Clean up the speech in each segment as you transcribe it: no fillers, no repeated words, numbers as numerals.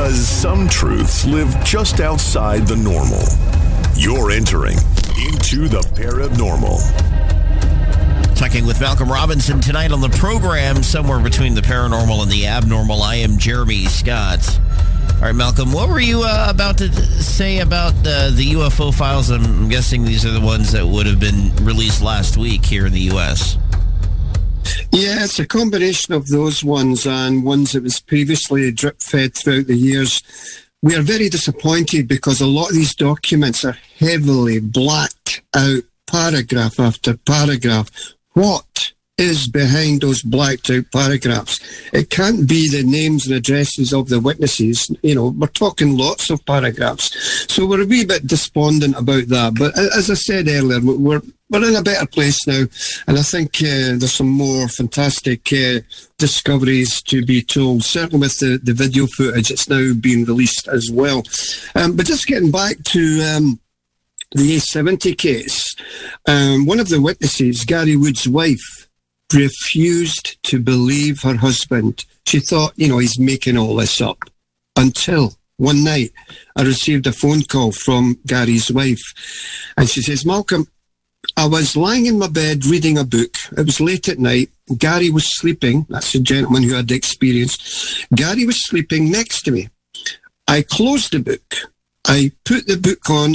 Because some truths live just outside the normal. You're entering into the paranormal. Talking with Malcolm Robinson tonight on the program, somewhere between the paranormal and the abnormal. I am Jeremy Scott. All right, Malcolm, what were you about to say about the UFO files? I'm guessing these are the ones that would have been released last week here in the U.S. Yeah, it's a combination of those ones and ones that was previously drip-fed throughout the years. We are very disappointed because a lot of these documents are heavily blacked out, paragraph after paragraph. What is behind those blacked out paragraphs? It can't be the names and addresses of the witnesses. You know, we're talking lots of paragraphs. So we're a wee bit despondent about that. But as I said earlier, we're in a better place now. And I think there's some more fantastic discoveries to be told, certainly with the video footage. It's now being released as well. But just getting back to the A70 case, one of the witnesses, Gary Wood's wife, refused to believe her husband. She thought, he's making all this up. Until one night, I received a phone call from Gary's wife. And she says, Malcolm, I was lying in my bed reading a book. It was late at night. Gary was sleeping. That's the gentleman who had the experience. Gary was sleeping next to me. I closed the book. I put the book on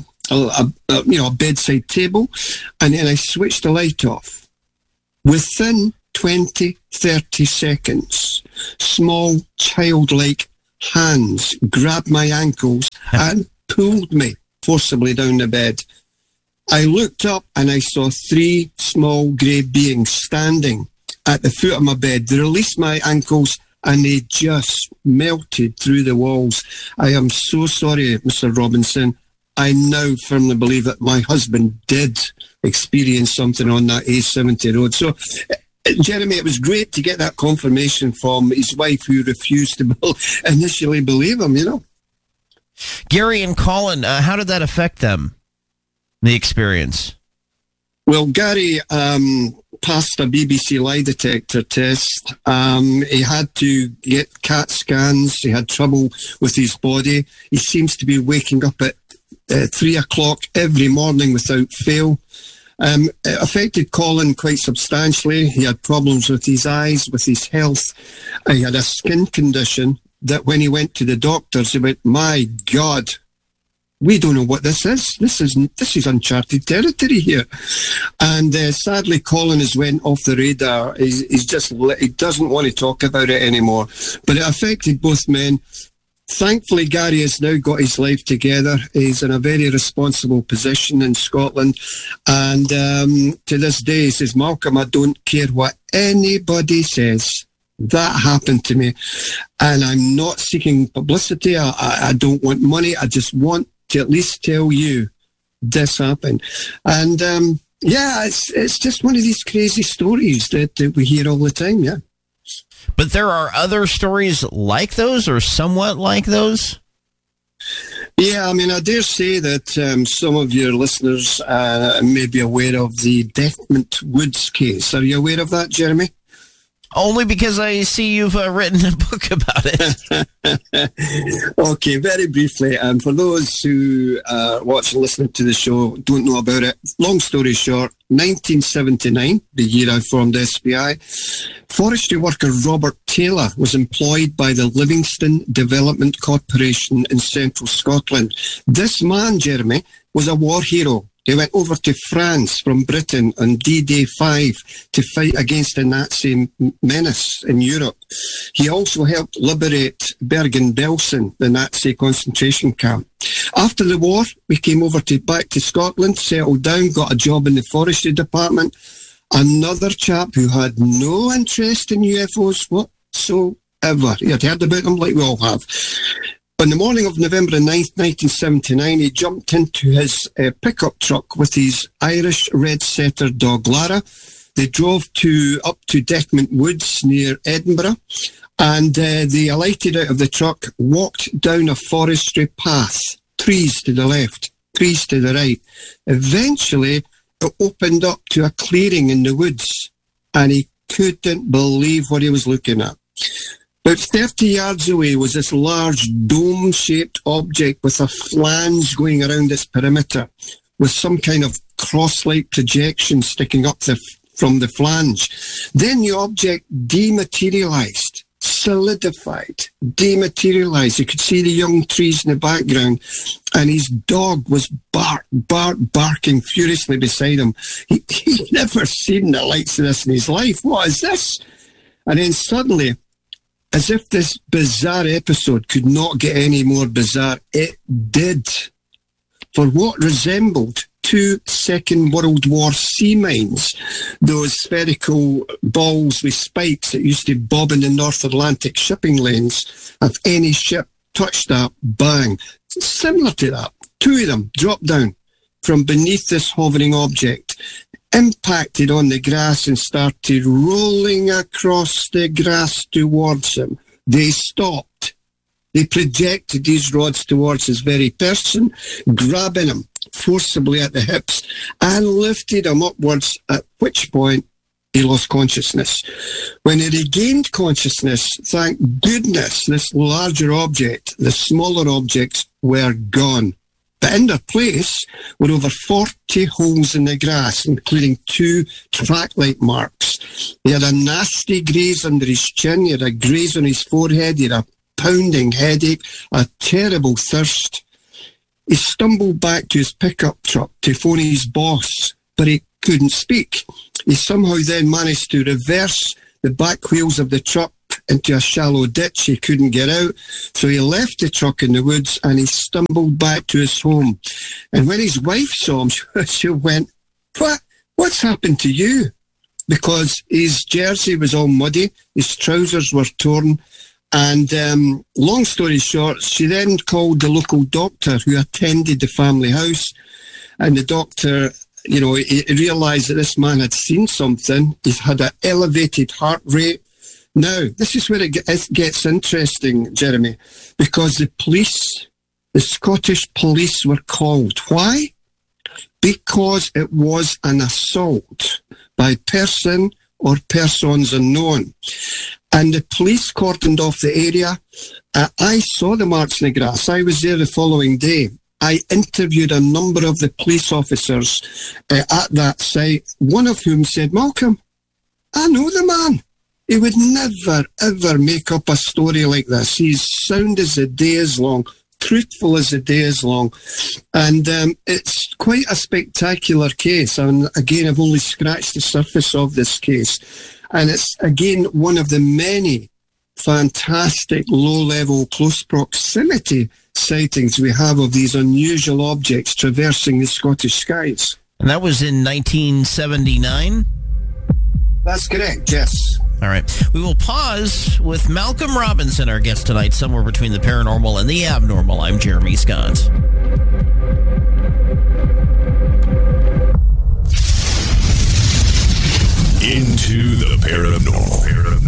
a bedside table, and then I switched the light off. Within 20, 30 seconds, small childlike hands grabbed my ankles and pulled me forcibly down the bed. I looked up and I saw 3 small grey beings standing at the foot of my bed. They released my ankles and they just melted through the walls. I am so sorry, Mr. Robinson. I now firmly believe that my husband did experience something on that A70 road. So, Jeremy, it was great to get that confirmation from his wife, who refused to initially believe him, Gary and Colin, how did that affect them, the experience? Well, Gary passed a BBC lie detector test. He had to get CAT scans. He had trouble with his body. He seems to be waking up at 3 o'clock every morning without fail. It affected Colin quite substantially. He had problems with his eyes, with his health. He had a skin condition that when he went to the doctors, he went, my God, we don't know what this is. This is uncharted territory here. And sadly, Colin has went off the radar. He doesn't want to talk about it anymore. But it affected both men. Thankfully, Gary has now got his life together. He's in a very responsible position in Scotland. And to this day, he says, Malcolm, I don't care what anybody says. That happened to me. And I'm not seeking publicity. I don't want money. I just want to at least tell you this happened. And it's just one of these crazy stories that we hear all the time, yeah. But there are other stories like those or somewhat like those? Yeah, I dare say that some of your listeners may be aware of the Desmond Woods case. Are you aware of that, Jeremy? Only because I see you've written a book about it. Okay, very briefly. For those who watch and listen to the show, don't know about it, long story short, 1979, the year I formed SPI, forestry worker Robert Taylor was employed by the Livingston Development Corporation in central Scotland. This man, Jeremy, was a war hero. He went over to France from Britain on D-Day 5 to fight against the Nazi menace in Europe. He also helped liberate Bergen-Belsen, the Nazi concentration camp. After the war, we came over back to Scotland, settled down, got a job in the forestry department. Another chap who had no interest in UFOs whatsoever. He had heard about them like we all have. On the morning of November 9th, 1979, he jumped into his pickup truck with his Irish red setter dog, Lara. They drove up to Desmond Woods near Edinburgh, and they alighted out of the truck, walked down a forestry path, trees to the left, trees to the right. Eventually, it opened up to a clearing in the woods, and he couldn't believe what he was looking at. About 30 yards away was this large dome-shaped object with a flange going around its perimeter, with some kind of cross-like projection sticking up from the flange. Then the object dematerialized, solidified, dematerialized. You could see the young trees in the background, and his dog was barking furiously beside him. He'd never seen the likes of this in his life. What is this? And then suddenly, as if this bizarre episode could not get any more bizarre, it did. For what resembled 2 Second World War sea mines, those spherical balls with spikes that used to bob in the North Atlantic shipping lanes, if any ship touched that, bang. Similar to that, 2 of them dropped down from beneath this hovering object, impacted on the grass and started rolling across the grass towards him. They stopped. They projected these rods towards his very person, grabbing him forcibly at the hips and lifted him upwards, at which point he lost consciousness. When he regained consciousness, thank goodness, this larger object, the smaller objects were gone. But in their place were over 40 holes in the grass, including 2 track-like marks. He had a nasty graze under his chin, he had a graze on his forehead, he had a pounding headache, a terrible thirst. He stumbled back to his pickup truck to phone his boss, but he couldn't speak. He somehow then managed to reverse the back wheels of the truck into a shallow ditch. He couldn't get out, so he left the truck in the woods and he stumbled back to his home. And when his wife saw him, she went, "What's happened to you?" Because his jersey was all muddy, his trousers were torn, and long story short, she then called the local doctor who attended the family house, and the doctor, he realised that this man had seen something. He's had an elevated heart rate. Now, this is where it gets interesting, Jeremy, because the Scottish police were called. Why? Because it was an assault by person or persons unknown. And the police cordoned off the area. I saw the marks in the grass. I was there the following day. I interviewed a number of the police officers at that site, one of whom said, "Malcolm, I know the man. He would never, ever make up a story like this. He's sound as the day is long, truthful as the day is long." And it's quite a spectacular case. And again, I've only scratched the surface of this case. And it's, again, one of the many fantastic low-level, close proximity sightings we have of these unusual objects traversing the Scottish skies. And that was in 1979? That's correct, yes. All right. We will pause with Malcolm Robinson, our guest tonight, somewhere between the paranormal and the abnormal. I'm Jeremy Scott. Into the paranormal.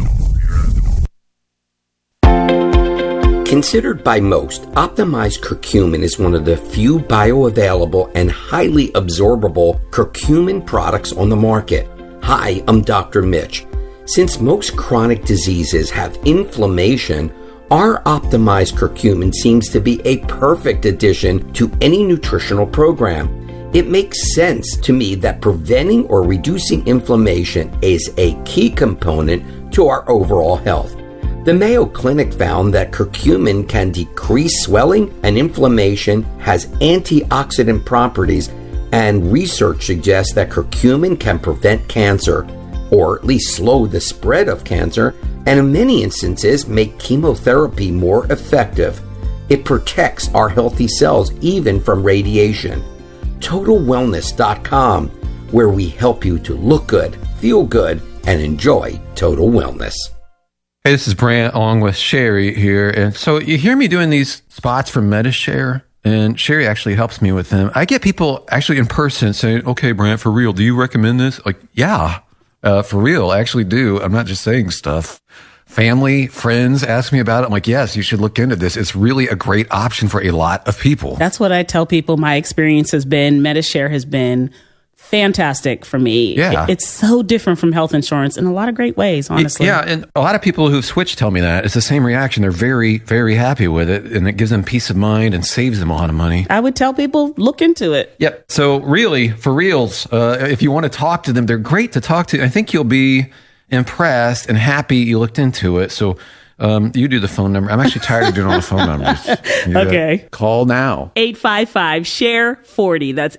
Considered by most, optimized curcumin is one of the few bioavailable and highly absorbable curcumin products on the market. Hi, I'm Dr. Mitch. Since most chronic diseases have inflammation, our optimized curcumin seems to be a perfect addition to any nutritional program. It makes sense to me that preventing or reducing inflammation is a key component to our overall health. The Mayo Clinic found that curcumin can decrease swelling and inflammation, has antioxidant properties, and research suggests that curcumin can prevent cancer, or at least slow the spread of cancer, and in many instances make chemotherapy more effective. It protects our healthy cells even from radiation. TotalWellness.com, where we help you to look good, feel good, and enjoy total wellness. Hey, this is Brant along with Sherry here. And so you hear me doing these spots for Medi-Share, and Sherry actually helps me with them. I get people actually in person saying, "Okay, Brant, for real, do you recommend this?" Like, yeah, for real, I actually do. I'm not just saying stuff. Family, friends ask me about it. I'm like, yes, you should look into this. It's really a great option for a lot of people. That's what I tell people my experience has been. Medi-Share has been fantastic for me. Yeah. It's so different from health insurance in a lot of great ways, honestly. Yeah, and a lot of people who've switched tell me that. It's the same reaction. They're very, very happy with it, and it gives them peace of mind and saves them a lot of money. I would tell people, look into it. Yep. So really, for reals, if you want to talk to them, they're great to talk to. I think you'll be impressed and happy you looked into it. So you do the phone number. I'm actually tired of doing all the phone numbers. Okay. Call now. 855-SHARE-40. That's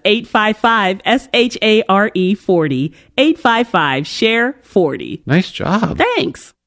855-SHARE 40. 855-SHARE 40. Nice job. Thanks.